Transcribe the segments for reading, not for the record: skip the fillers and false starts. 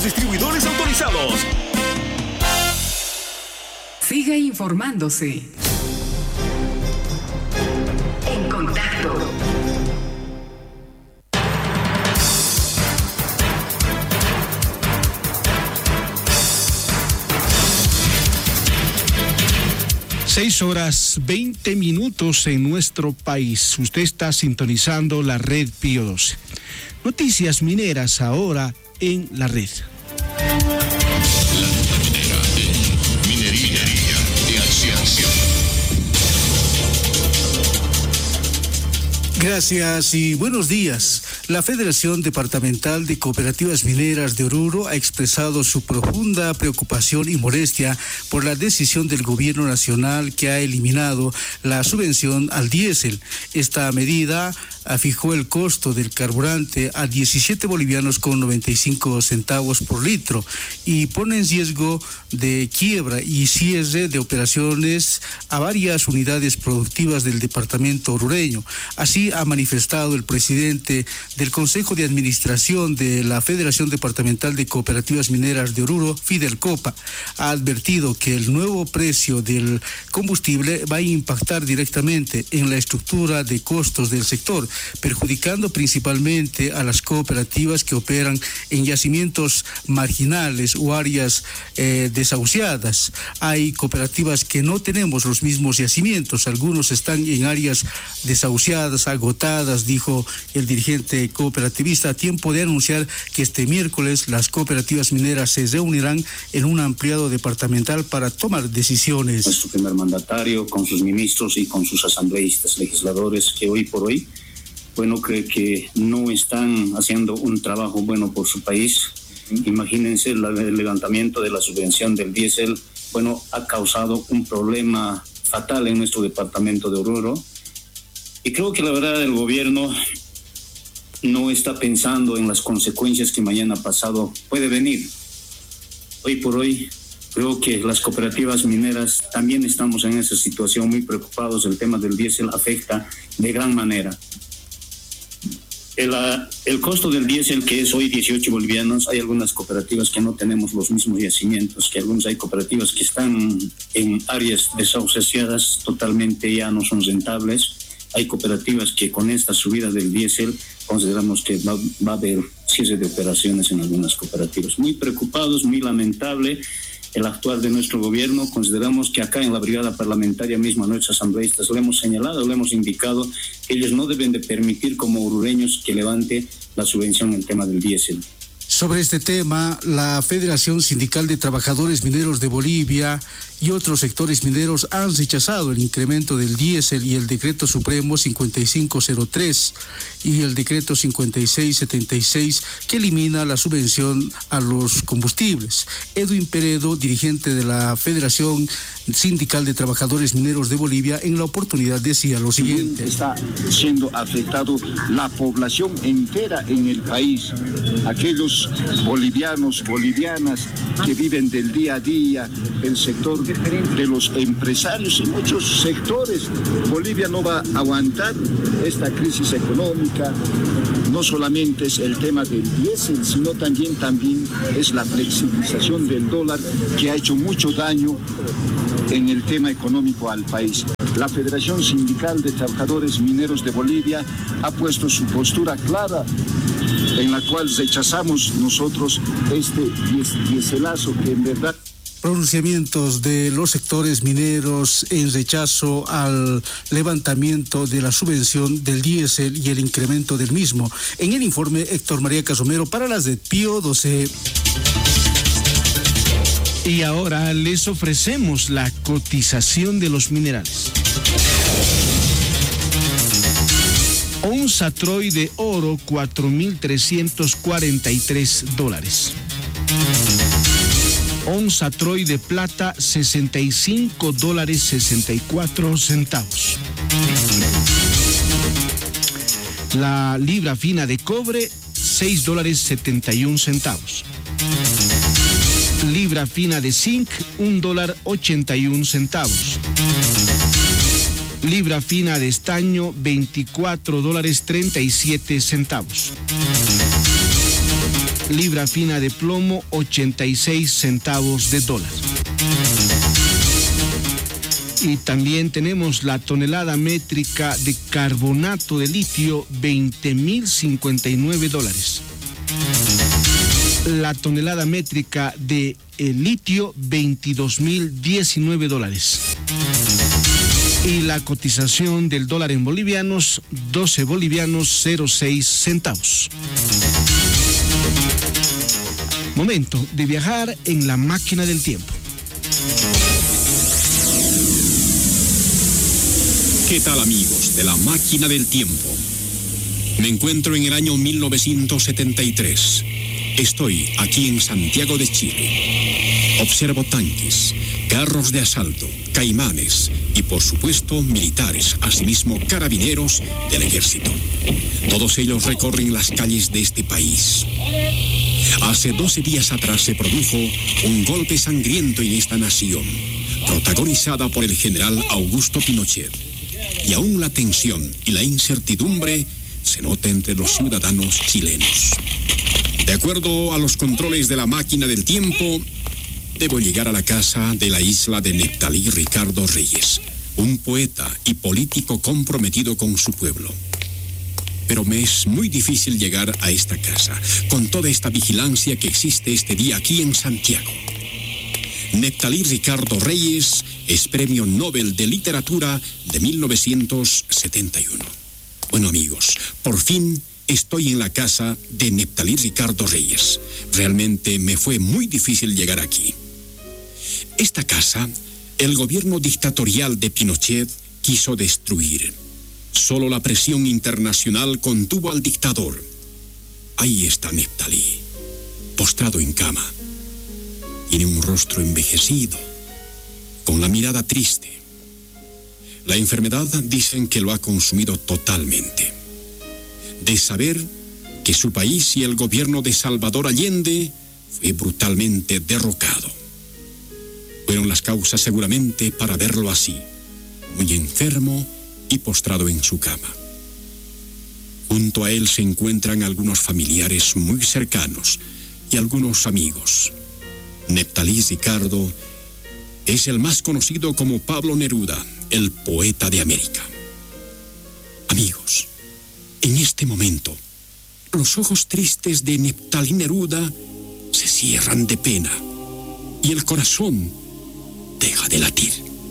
distribuidores autorizados. Siga informándose. En contacto. Seis horas 20 minutos en nuestro país. Usted está sintonizando la red Pío 12. Noticias mineras ahora en la red. La nota minera en Minería de Acción. Gracias y buenos días. La Federación Departamental de Cooperativas Mineras de Oruro ha expresado su profunda preocupación y molestia por la decisión del gobierno nacional que ha eliminado la subvención al diésel. Esta medida fijó el costo del carburante a 17 bolivianos con 95 centavos por litro y pone en riesgo de quiebra y cierre de operaciones a varias unidades productivas del departamento orureño. Así ha manifestado el presidente del Consejo de Administración de la Federación Departamental de Cooperativas Mineras de Oruro, Fidel Copa. Ha advertido que el nuevo precio del combustible va a impactar directamente en la estructura de costos del sector, perjudicando principalmente a las cooperativas que operan en yacimientos marginales o áreas desahuciadas. Hay cooperativas que no tenemos los mismos yacimientos, algunos están en áreas desahuciadas, agotadas, dijo el dirigente cooperativista, a tiempo de anunciar que este miércoles las cooperativas mineras se reunirán en un ampliado departamental para tomar decisiones. Nuestro primer mandatario, con sus ministros y con sus asambleístas, legisladores, que hoy por hoy, creo que no están haciendo un trabajo bueno por su país. Imagínense, el levantamiento de la subvención del diésel, ha causado un problema fatal en nuestro departamento de Oruro. Y creo que la verdad el gobierno no está pensando en las consecuencias que mañana pasado puede venir. Hoy por hoy, creo que las cooperativas mineras también estamos en esa situación, muy preocupados. El tema del diésel afecta de gran manera. El costo del diésel, que es hoy 18 bolivianos, hay algunas cooperativas que no tenemos los mismos yacimientos, hay cooperativas que están en áreas desahuciadas, totalmente ya no son rentables. Hay cooperativas que con esta subida del diésel consideramos que va a haber cierre de operaciones en algunas cooperativas. Muy preocupados, muy lamentable el actuar de nuestro gobierno. Consideramos que acá en la brigada parlamentaria misma, nuestros asambleístas le hemos señalado, le hemos indicado que ellos no deben de permitir como orureños que levante la subvención en el tema del diésel. Sobre este tema, la Federación Sindical de Trabajadores Mineros de Bolivia y otros sectores mineros han rechazado el incremento del diésel y el decreto supremo 5503 y el decreto 5676 que elimina la subvención a los combustibles. Edwin Peredo, dirigente de la Federación Sindical de Trabajadores Mineros de Bolivia, en la oportunidad decía lo siguiente. Está siendo afectado la población entera en el país, aquellos bolivianos, bolivianas que viven del día a día, el sector de los empresarios y muchos sectores. Bolivia no va a aguantar esta crisis económica. No solamente es el tema del diésel, sino también es la flexibilización del dólar que ha hecho mucho daño en el tema económico al país. La Federación Sindical de Trabajadores Mineros de Bolivia ha puesto su postura clara, en la cual rechazamos nosotros este diéselazo que en verdad... Pronunciamientos de los sectores mineros en rechazo al levantamiento de la subvención del diésel y el incremento del mismo. En el informe, Héctor María Casomero para las de Pío 12. Y ahora les ofrecemos la cotización de los minerales. Onza Troy de oro, $4,343. Onza Troy de plata, $65.64. La libra fina de cobre, $6.71. Libra fina de zinc, $1.81. Libra fina de estaño, $24.37. Libra fina de plomo, 86 centavos de dólar. Y también tenemos la tonelada métrica de carbonato de litio, $20,059. La tonelada métrica de litio, $22,019. Y la cotización del dólar en bolivianos, 12 bolivianos 06 centavos. Momento de viajar en la máquina del tiempo. ¿Qué tal, amigos de la máquina del tiempo? Me encuentro en el año 1973. Estoy aquí en Santiago de Chile. Observo tanques, carros de asalto, caimanes y, por supuesto, militares, asimismo carabineros del ejército. Todos ellos recorren las calles de este país. Hace 12 días atrás se produjo un golpe sangriento en esta nación, protagonizada por el general Augusto Pinochet. Y aún la tensión y la incertidumbre se nota entre los ciudadanos chilenos. De acuerdo a los controles de la máquina del tiempo, debo llegar a la casa de la isla de Neptalí Ricardo Reyes, un poeta y político comprometido con su pueblo. Pero me es muy difícil llegar a esta casa, con toda esta vigilancia que existe este día aquí en Santiago. Neptalí Ricardo Reyes es Premio Nobel de Literatura de 1971. Bueno, amigos, por fin estoy en la casa de Neptalí Ricardo Reyes. Realmente me fue muy difícil llegar aquí. Esta casa, el gobierno dictatorial de Pinochet quiso destruir. Solo la presión internacional contuvo al dictador. Ahí está Neptalí, postrado en cama. Tiene un rostro envejecido, con la mirada triste. La enfermedad dicen que lo ha consumido totalmente. De saber que su país y el gobierno de Salvador Allende fue brutalmente derrocado. Fueron las causas seguramente para verlo así, muy enfermo y postrado en su cama. Junto a él se encuentran algunos familiares muy cercanos y algunos amigos. Neptalí Ricardo es el más conocido como Pablo Neruda, el poeta de América. Amigos, en este momento, los ojos tristes de Neptalí Neruda se cierran de pena y el corazón deja de latir.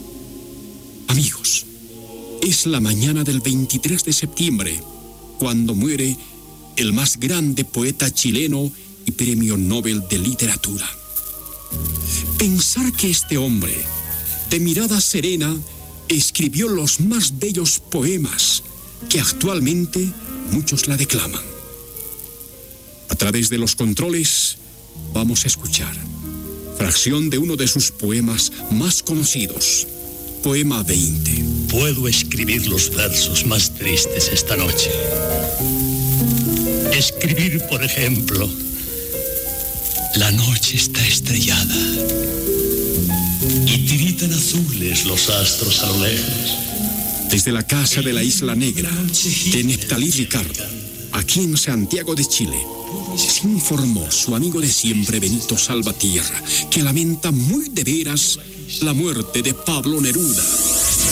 Amigos, es la mañana del 23 de septiembre, cuando muere el más grande poeta chileno y Premio Nobel de Literatura. Pensar que este hombre, de mirada serena, escribió los más bellos poemas que actualmente muchos la declaman. A través de los controles vamos a escuchar fracción de uno de sus poemas más conocidos, Poema 20. Puedo escribir los versos más tristes esta noche. Escribir, por ejemplo, la noche está estrellada y tiritan azules los astros a lo lejos. Desde la casa de la Isla Negra de Neptalí Ricardo, aquí en Santiago de Chile, se informó su amigo de siempre, Benito Salvatierra, que lamenta muy de veras la muerte de Pablo Neruda.